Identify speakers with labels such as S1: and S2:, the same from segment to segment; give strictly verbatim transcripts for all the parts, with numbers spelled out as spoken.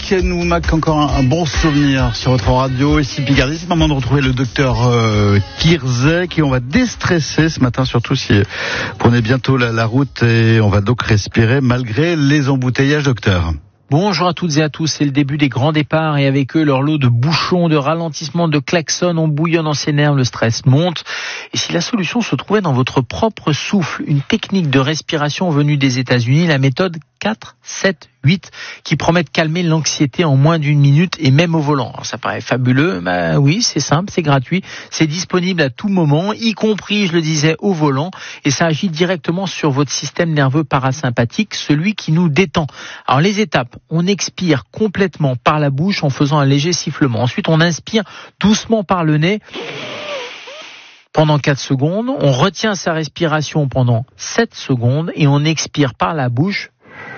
S1: nous marque encore un, un bon souvenir sur votre radio ici Picardie. C'est le moment de retrouver le docteur euh, Kirzek qui on va déstresser ce matin, surtout si vous prenez bientôt la, la route, et on va donc respirer malgré les embouteillages, docteur.
S2: Bonjour à toutes et à tous, c'est le début des grands départs et avec eux leur lot de bouchons, de ralentissements, de klaxons. On bouillonne en ses nerfs, le stress monte. Et si la solution se trouvait dans votre propre souffle, une technique de respiration venue des États-Unis, la méthode quatre, sept, huit, qui promet de calmer l'anxiété en moins d'une minute et même au volant. Alors ça paraît fabuleux, bah oui, c'est simple, c'est gratuit, c'est disponible à tout moment, y compris, je le disais, au volant, et ça agit directement sur votre système nerveux parasympathique, celui qui nous détend. Alors les étapes, on expire complètement par la bouche en faisant un léger sifflement. Ensuite, on inspire doucement par le nez pendant quatre secondes, on retient sa respiration pendant sept secondes et on expire par la bouche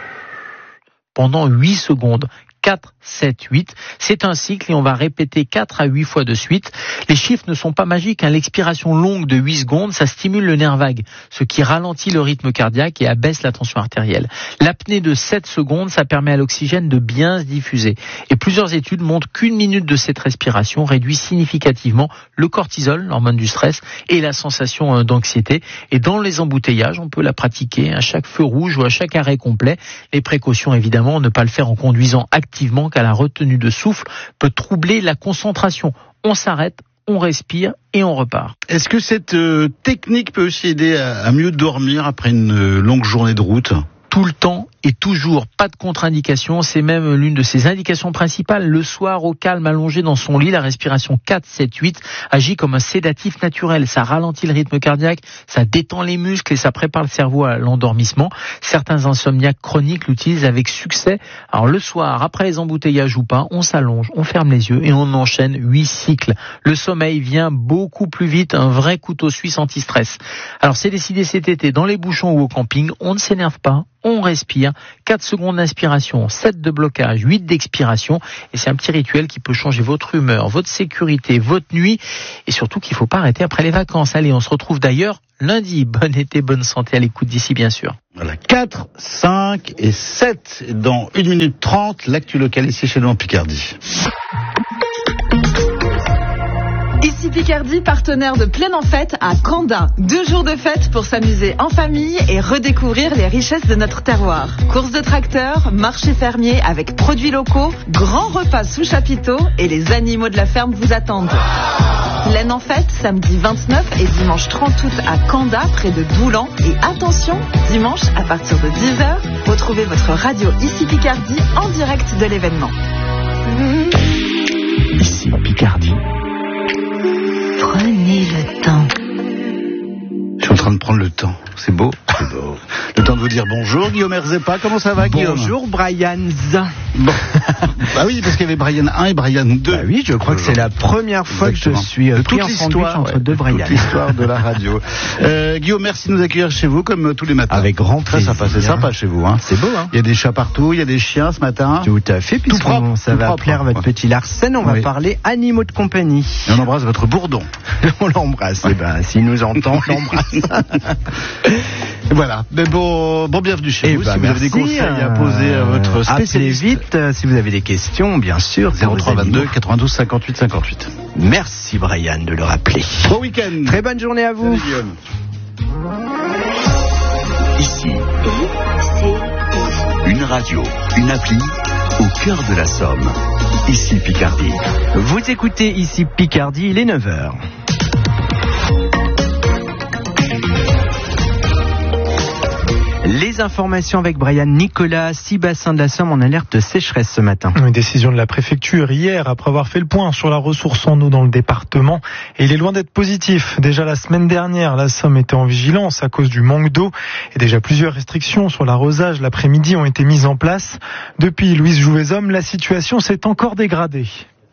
S2: pendant huit secondes. quatre, sept, huit. C'est un cycle et on va répéter quatre à huit fois de suite. Les chiffres ne sont pas magiques, hein. L'expiration longue de huit secondes, ça stimule le nerf vague, ce qui ralentit le rythme cardiaque et abaisse la tension artérielle. L'apnée de sept secondes, ça permet à l'oxygène de bien se diffuser. Et plusieurs études montrent qu'une minute de cette respiration réduit significativement le cortisol, l'hormone du stress, et la sensation d'anxiété. Et dans les embouteillages, on peut la pratiquer à chaque feu rouge ou à chaque arrêt complet. Les précautions, évidemment, ne pas le faire en conduisant activement, car la retenue de souffle peut troubler la concentration. On s'arrête, on respire et on repart.
S1: Est-ce que cette euh, technique peut aussi aider à, à mieux dormir après une euh, longue journée de route ?
S2: Tout le temps et toujours, pas de contre-indication, c'est même l'une de ses indications principales. Le soir, au calme, allongé dans son lit, la respiration quatre, sept, huit agit comme un sédatif naturel. Ça ralentit le rythme cardiaque, ça détend les muscles et ça prépare le cerveau à l'endormissement. Certains insomniaques chroniques l'utilisent avec succès. Alors le soir, après les embouteillages ou pas, on s'allonge, on ferme les yeux et on enchaîne huit cycles. Le sommeil vient beaucoup plus vite, un vrai couteau suisse anti-stress. Alors c'est décidé cet été, dans les bouchons ou au camping, on ne s'énerve pas, on respire, quatre secondes d'inspiration, sept de blocage, huit d'expiration, et c'est un petit rituel qui peut changer votre humeur, votre sécurité, votre nuit, et surtout qu'il ne faut pas arrêter après les vacances. Allez, on se retrouve d'ailleurs lundi. Bon été, bonne santé à l'écoute d'ici, bien sûr.
S1: Voilà, quatre, cinq et sept dans une minute trente, l'actu locale ici chez nous en Picardie.
S3: Ici Picardie, partenaire de Plein en Fête à Canda. Deux jours de fête pour s'amuser en famille et redécouvrir les richesses de notre terroir. Courses de tracteurs, marché fermier avec produits locaux, grands repas sous chapiteau et les animaux de la ferme vous attendent. Plein en Fête, samedi vingt-neuf et dimanche trente août à Canda, près de Doulan. Et attention, dimanche à partir de dix heures, retrouvez votre radio Ici Picardie en direct de l'événement.
S1: Ici Picardie.
S3: Prenez le temps.
S1: Je suis en train de prendre le temps. C'est beau. C'est beau. Le temps de vous dire bonjour, Guillaume Herzepa. Comment ça va, Guillaume ?
S4: Bonjour, Brian.
S1: Bon. Bah oui, parce qu'il y avait Brian un et Brian deux.
S4: Bah oui, je crois que c'est la première fois
S1: Exactement.
S4: que je suis
S1: de
S4: pris
S1: toute
S4: en sandwich
S1: l'histoire,
S4: entre
S1: ouais,
S4: deux
S1: de
S4: Brian.
S1: toute l'histoire de la radio. Euh, Guillaume, merci de nous accueillir chez vous comme tous les matins.
S4: Avec grand
S1: Très
S4: plaisir.
S1: sympa, c'est sympa chez vous. Hein.
S4: C'est beau, hein.
S1: Il y a des chats partout, il y a des chiens ce matin.
S4: Tout à fait, puisque
S1: propre,
S4: ça
S1: tout
S4: va
S1: propre,
S4: plaire à votre
S1: ouais.
S4: petit Larsen. On
S1: Oui.
S4: va parler animaux de compagnie.
S1: Et on embrasse votre bourdon.
S4: On l'embrasse.
S1: Ouais.
S4: Eh ben, s'il nous entend, on l'embrasse.
S1: Voilà. Mais bon, bon bienvenue chez
S4: Eh
S1: vous.
S4: ben,
S1: si vous avez des
S4: merci,
S1: conseils à poser à votre
S4: euh,
S1: spécialiste.
S4: Appelez vite euh, si vous avez des questions, bien sûr.
S1: zéro trois vingt-deux quatre-vingt-douze cinquante-huit cinquante-huit.
S4: Merci, Brian, de le rappeler.
S1: Bon week-end.
S4: Très bonne journée à vous.
S1: Salut, Guillaume.
S5: Ici, une radio, une appli au cœur de la Somme. Ici Picardie.
S4: Vous écoutez ici Picardie, il est neuf heures. Les informations avec Brian Nicolas, six bassins de la Somme en alerte de sécheresse ce matin.
S6: Une décision de la préfecture hier après avoir fait le point sur la ressource en eau dans le département. Et il est loin d'être positif. Déjà la semaine dernière, la Somme était en vigilance à cause du manque d'eau. Et déjà plusieurs restrictions sur l'arrosage l'après-midi ont été mises en place. Depuis Louise Jouvezhomme, la situation s'est encore dégradée.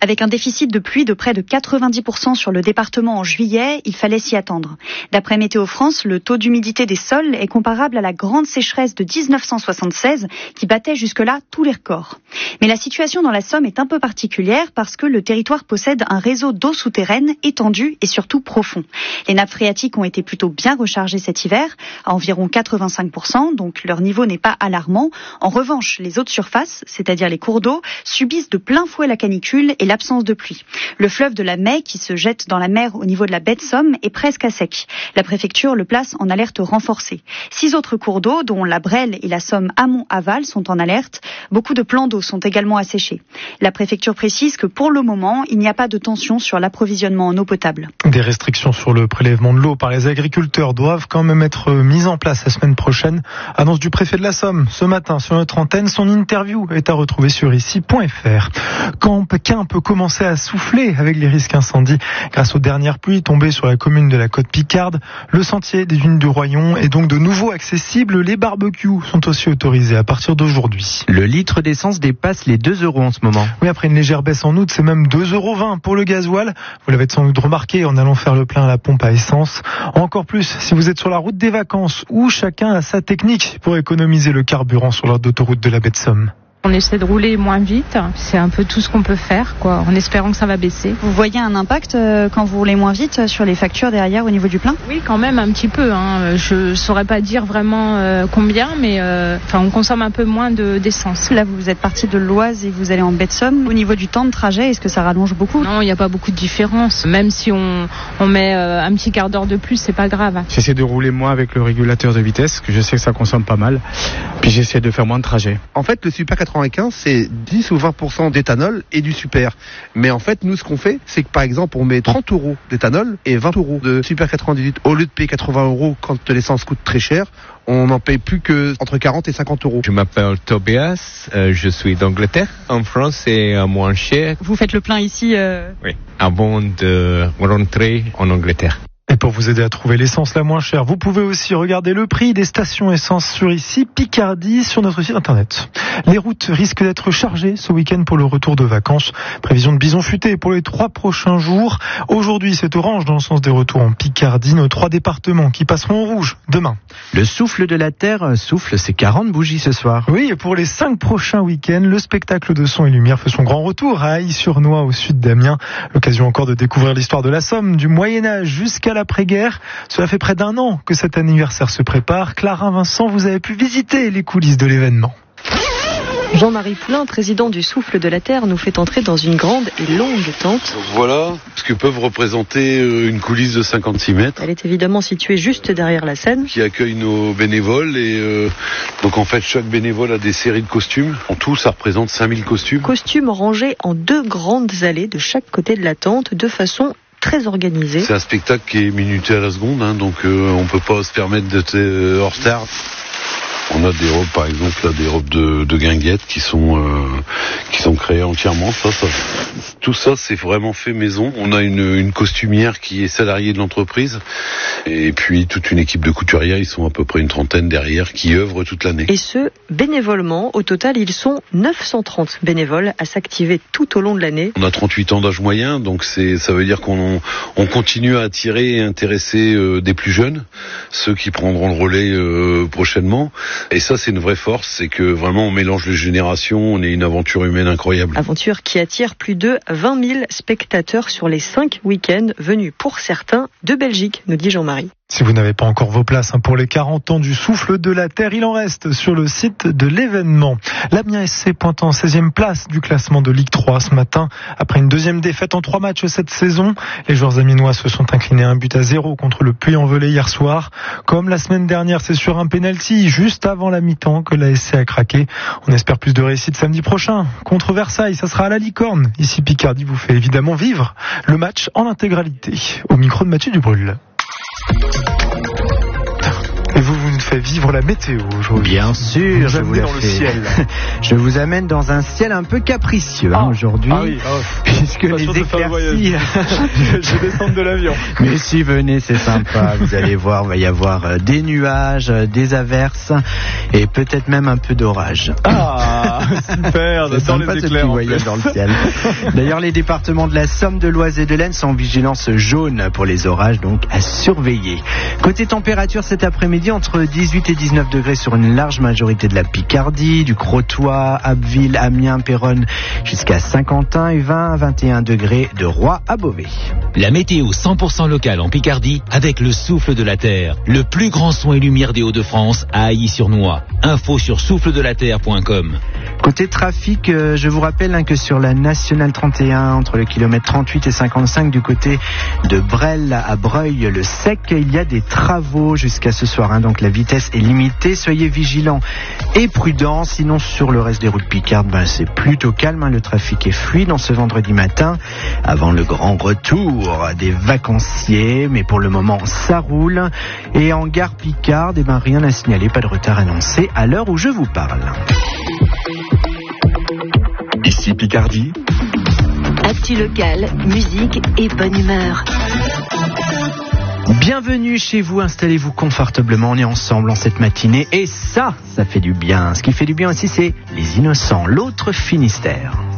S7: Avec un déficit de pluie de près de quatre-vingt-dix pour cent sur le département en juillet, il fallait s'y attendre. D'après Météo France, le taux d'humidité des sols est comparable à la grande sécheresse de dix-neuf cent soixante-seize qui battait jusque-là tous les records. Mais la situation dans la Somme est un peu particulière parce que le territoire possède un réseau d'eau souterraine étendu et surtout profond. Les nappes phréatiques ont été plutôt bien rechargées cet hiver, à environ quatre-vingt-cinq pour cent, donc leur niveau n'est pas alarmant. En revanche, les eaux de surface, c'est-à-dire les cours d'eau, subissent de plein fouet la canicule et l'absence de pluie. Le fleuve de la Mai, qui se jette dans la mer au niveau de la baie de Somme, est presque à sec. La préfecture le place en alerte renforcée. Six autres cours d'eau, dont la Brelle et la Somme amont-aval, sont en alerte. Beaucoup de plans d'eau sont également asséchés. La préfecture précise que pour le moment, il n'y a pas de tension sur l'approvisionnement en eau potable.
S6: Des restrictions sur le prélèvement de l'eau par les agriculteurs doivent quand même être mises en place la semaine prochaine. Annonce du préfet de la Somme ce matin sur notre antenne. Son interview est à retrouver sur ici point f r. Quand Pékin peut commencer à souffler avec les risques incendies grâce aux dernières pluies tombées sur la commune de la Côte-Picarde, le sentier des Dunes du Royon est donc de nouveau accessible. Les barbecues sont aussi autorisés à partir d'aujourd'hui.
S4: Le litre d'essence dépasse les deux euros en ce moment.
S6: Oui, après une légère baisse en août, c'est même deux euros vingt pour le gasoil. Vous l'avez sans doute remarqué en allant faire le plein à la pompe à essence. Encore plus si vous êtes sur la route des vacances où chacun a sa technique pour économiser le carburant sur l'ordre d'autoroute de la baie de Somme.
S8: On essaie de rouler moins vite, c'est un peu tout ce qu'on peut faire, quoi, en espérant que ça va baisser.
S7: Vous voyez un impact euh, quand vous roulez moins vite sur les factures derrière au niveau du plein ?
S8: Oui, quand même un petit peu. Hein. Je saurais pas dire vraiment euh, combien, mais euh, enfin, on consomme un peu moins de, d'essence.
S7: Là, vous êtes parti de l'Oise et vous allez en baie de Somme. Au niveau du temps de trajet, est-ce que ça rallonge beaucoup ?
S8: Non, il n'y a pas beaucoup de différence. Même si on, on met euh, un petit quart d'heure de plus, c'est pas grave.
S9: J'essaie de rouler moins avec le régulateur de vitesse, que je sais que ça consomme pas mal. Puis j'essaie de faire moins de trajets.
S10: En fait, le Super quatre-vingt-quinze, c'est dix ou vingt pour cent d'éthanol et du super. Mais en fait, nous, ce qu'on fait, c'est que par exemple, on met trente euros d'éthanol et vingt euros de super quatre-vingt-dix-huit. Au lieu de payer quatre-vingts euros quand l'essence coûte très cher, on n'en paye plus que entre quarante et cinquante euros.
S11: Je m'appelle Tobias, euh, je suis d'Angleterre. En France, c'est euh, moins cher.
S7: Vous faites le plein ici euh...
S11: Oui, avant de rentrer en Angleterre.
S6: Et pour vous aider à trouver l'essence la moins chère, vous pouvez aussi regarder le prix des stations essence sur ici Picardie sur notre site internet. Les routes risquent d'être chargées ce week-end pour le retour de vacances. Prévision de bison futé pour les trois prochains jours. Aujourd'hui, c'est orange dans le sens des retours en Picardie. Nos trois départements qui passeront au rouge demain.
S4: Le souffle de la terre souffle ses quarante bougies ce soir.
S6: Oui, et pour les cinq prochains week-ends, le spectacle de son et lumière fait son grand retour à Ailly-sur-Noix au sud d'Amiens. L'occasion encore de découvrir l'histoire de la Somme, du Moyen-Âge jusqu'à l'après-guerre. Cela fait près d'un an que cet anniversaire se prépare. Clara Vincent, vous avez pu visiter les coulisses de l'événement.
S12: Jean-Marie Poulain, président du Souffle de la Terre, nous fait entrer dans une grande et longue tente.
S13: Voilà ce que peuvent représenter une coulisse de cinquante-six mètres.
S12: Elle est évidemment située juste derrière la scène.
S13: Qui accueille nos bénévoles et euh, donc en fait chaque bénévole a des séries de costumes. En tout, ça représente cinq mille costumes.
S12: Costumes rangés en deux grandes allées de chaque côté de la tente de façon très organisée.
S13: C'est un spectacle qui est minuté à la seconde, hein, donc euh, on peut pas se permettre d'être euh, hors retard. On a des robes, par exemple, là, des robes de, de guinguettes qui sont euh, qui sont créées entièrement. Ça, ça, tout ça, c'est vraiment fait maison. On a une, une costumière qui est salariée de l'entreprise, et puis toute une équipe de couturiers. Ils sont à peu près une trentaine derrière qui œuvrent toute l'année.
S12: Et ce, bénévolement. Au total, ils sont neuf cent trente bénévoles à s'activer tout au long de l'année.
S13: On a trente-huit ans d'âge moyen, donc c'est ça veut dire qu'on on continue à attirer et intéresser euh, des plus jeunes, ceux qui prendront le relais euh, prochainement. Et ça, c'est une vraie force, c'est que vraiment on mélange les générations, on est une aventure humaine incroyable.
S12: Aventure qui attire plus de vingt mille spectateurs sur les cinq week-ends venus pour certains de Belgique, nous dit Jean-Marie.
S6: Si vous n'avez pas encore vos places pour les quarante ans du Souffle de la Terre, il en reste sur le site de l'événement. L'Amiens S C pointe en seizième place du classement de Ligue trois ce matin. Après une deuxième défaite en trois matchs cette saison, les joueurs amiénois se sont inclinés un but à zéro contre le Puy-en-Velay hier soir. Comme la semaine dernière, c'est sur un pénalty juste avant la mi-temps que l'A S C a craqué. On espère plus de réussite samedi prochain. Contre Versailles, ça sera à la Licorne. Ici Picardie vous fait évidemment vivre le match en intégralité. Au micro de Mathieu Dubrul. Et vous, vous nous faites vivre la météo aujourd'hui.
S4: Bien sûr,
S6: je vous
S4: la
S6: dans
S4: fais.
S6: le ciel.
S4: Je vous amène dans un ciel un peu capricieux
S6: ah,
S4: hein, aujourd'hui,
S6: ah oui, ah,
S4: puisque les éclaircies.
S6: je, je vais descendre de l'avion.
S4: Mais si, venez, c'est sympa. Vous allez voir, il va y avoir des nuages, des averses et peut-être même un peu d'orage.
S6: Ah. Ah, super,
S4: Ça
S6: dans
S4: sent pas
S6: les
S4: ce
S6: éclairs
S4: petit
S6: en
S4: voyage
S6: plus.
S4: dans le ciel. D'ailleurs, les départements de la Somme, de l'Oise et de l'Aisne sont en vigilance jaune pour les orages, donc à surveiller. Côté température, cet après-midi, entre dix-huit et dix-neuf degrés sur une large majorité de la Picardie, du Crotoy, Abbeville, Amiens, Péronne, jusqu'à Saint-Quentin et vingt à vingt et un degrés de Roy à Beauvais.
S14: La météo cent pour cent locale en Picardie avec le souffle de la Terre. Le plus grand son et lumière des Hauts-de-France à Ailly-sur-Noix. Info sur souffle de la terre point com.
S4: Côté trafic, euh, je vous rappelle hein, que sur la Nationale trente et un, entre le kilomètre trente-huit et cinquante-cinq, du côté de Bresles à Breuil-le-Sec, il y a des travaux jusqu'à ce soir. Hein, donc la vitesse est limitée. Soyez vigilants et prudents. Sinon, sur le reste des routes picardes, ben, c'est plutôt calme. Hein, le trafic est fluide en ce vendredi matin, avant le grand retour des vacanciers. Mais pour le moment, ça roule. Et en gare picarde, eh ben, rien à signaler, pas de retard annoncé à l'heure où je vous parle.
S5: Ici Picardie.
S15: Actu locale, musique et bonne humeur.
S4: Bienvenue chez vous, installez-vous confortablement, on est ensemble en cette matinée et ça, ça fait du bien. Ce qui fait du bien aussi, c'est les Innocents, l'autre Finistère.